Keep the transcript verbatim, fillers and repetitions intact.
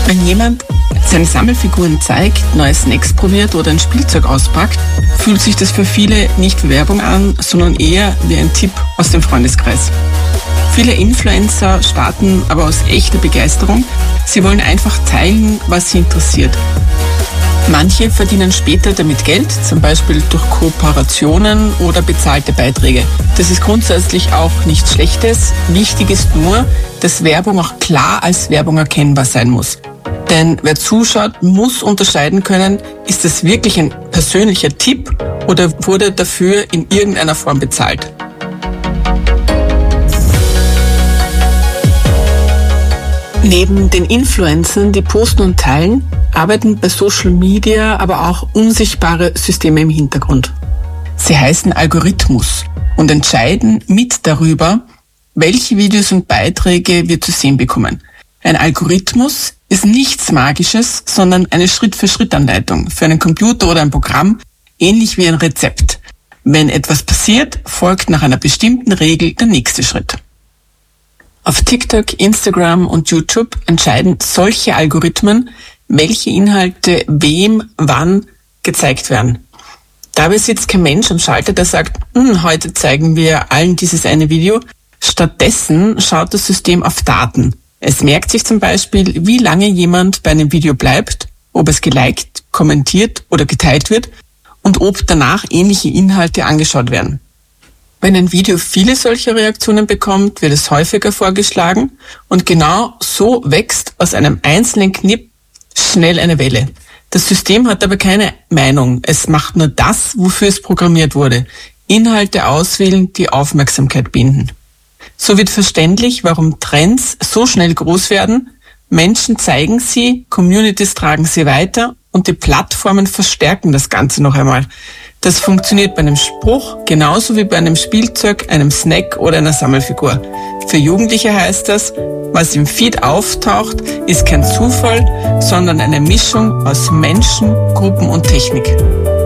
Wenn jemand seine Sammelfiguren zeigt, neue Snacks probiert oder ein Spielzeug auspackt, fühlt sich das für viele nicht wie Werbung an, sondern eher wie ein Tipp aus dem Freundeskreis. Viele Influencer starten aber aus echter Begeisterung. Sie wollen einfach teilen, was sie interessiert. Manche verdienen später damit Geld, zum Beispiel durch Kooperationen oder bezahlte Beiträge. Das ist grundsätzlich auch nichts Schlechtes. Wichtig ist nur, dass Werbung auch klar als Werbung erkennbar sein muss. Denn wer zuschaut, muss unterscheiden können, ist das wirklich ein persönlicher Tipp oder wurde dafür in irgendeiner Form bezahlt. Neben den Influencern, die posten und teilen, arbeiten bei Social Media aber auch unsichtbare Systeme im Hintergrund. Sie heißen Algorithmus und entscheiden mit darüber, welche Videos und Beiträge wir zu sehen bekommen. Ein Algorithmus ist nichts Magisches, sondern eine Schritt-für-Schritt-Anleitung für einen Computer oder ein Programm, ähnlich wie ein Rezept. Wenn etwas passiert, folgt nach einer bestimmten Regel der nächste Schritt. Auf TikTok, Instagram und YouTube entscheiden solche Algorithmen, welche Inhalte wem, wann gezeigt werden. Dabei sitzt kein Mensch am Schalter, der sagt, hm, heute zeigen wir allen dieses eine Video. Stattdessen schaut das System auf Daten. Es merkt sich zum Beispiel, wie lange jemand bei einem Video bleibt, ob es geliked, kommentiert oder geteilt wird und ob danach ähnliche Inhalte angeschaut werden. Wenn ein Video viele solcher Reaktionen bekommt, wird es häufiger vorgeschlagen und genau so wächst aus einem einzelnen Knipp schnell eine Welle. Das System hat aber keine Meinung. Es macht nur das, wofür es programmiert wurde. Inhalte auswählen, die Aufmerksamkeit binden. So wird verständlich, warum Trends so schnell groß werden. Menschen zeigen sie, Communities tragen sie weiter und die Plattformen verstärken das Ganze noch einmal. Das funktioniert bei einem Spruch genauso wie bei einem Spielzeug, einem Snack oder einer Sammelfigur. Für Jugendliche heißt das, was im Feed auftaucht, ist kein Zufall, sondern eine Mischung aus Menschen, Gruppen und Technik.